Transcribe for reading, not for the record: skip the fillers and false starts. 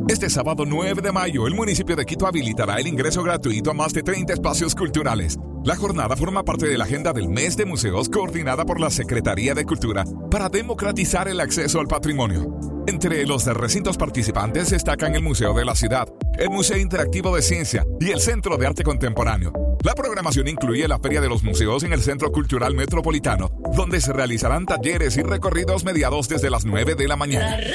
Este sábado 9 de mayo, el municipio de Quito habilitará el ingreso gratuito a más de 30 espacios culturales. La jornada forma parte de la agenda del Mes de Museos coordinada por la Secretaría de Cultura para democratizar el acceso al patrimonio. Entre los recintos participantes destacan el Museo de la Ciudad, el Museo Interactivo de Ciencia y el Centro de Arte Contemporáneo. La programación incluye la Feria de los Museos en el Centro Cultural Metropolitano, donde se realizarán talleres y recorridos mediados desde las 9 de la mañana.